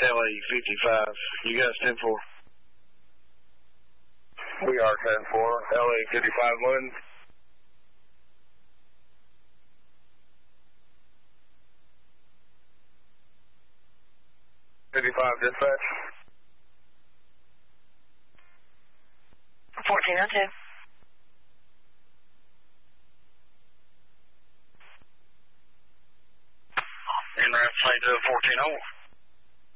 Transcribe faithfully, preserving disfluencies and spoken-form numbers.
L A fifty-five. You guys ten four? We are ten four. L A fifty-five Lynn. fifty-five dispatch. fourteen oh two. En route flight to fourteen oh.